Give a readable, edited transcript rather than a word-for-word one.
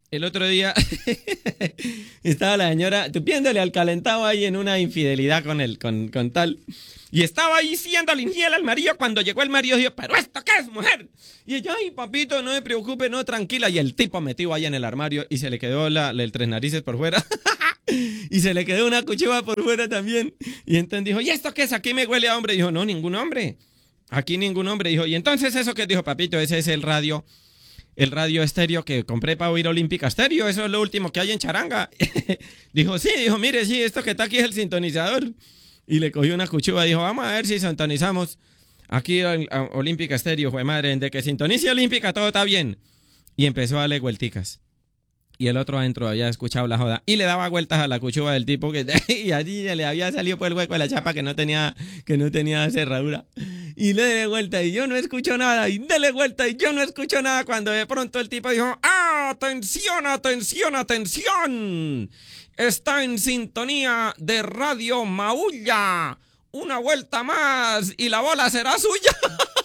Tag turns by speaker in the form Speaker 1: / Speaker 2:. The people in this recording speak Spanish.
Speaker 1: el otro día estaba la señora tupiéndole al calentado ahí en una infidelidad con tal. Y estaba ahí siéndole infiel al marido cuando llegó el marido y dijo, ¿pero esto qué es, mujer? Y ella, ay, papito, no me preocupe, no, tranquila. Y el tipo metido ahí en el armario y se le quedó el tres narices por fuera. Y se le quedó una cuchilla por fuera también. Y entonces dijo, ¿y esto qué es? Aquí me huele a hombre. Dijo, no, ningún hombre. Aquí ningún hombre. Dijo, ¿y entonces eso qué? Dijo, papito, ese es el radio estéreo que compré para oír Olímpica Estéreo. Eso es lo último que hay en charanga. Dijo, sí, dijo, mire, sí, esto que está aquí es el sintonizador. Y le cogió una cuchilla y dijo, vamos a ver si sintonizamos aquí a Olímpica Estéreo, fue madre, de que sintonice Olímpica todo está bien. Y empezó a darle vuelticas. Y el otro adentro había escuchado la joda y le daba vueltas a la cuchilla del tipo que y allí le había salido por el hueco de la chapa que no tenía cerradura. Y le dé vuelta y yo no escucho nada y dele vuelta y yo no escucho nada cuando de pronto el tipo dijo, ¡ah, atención, atención, atención! Está en sintonía de Radio Maulla. Una vuelta más y la bola será suya.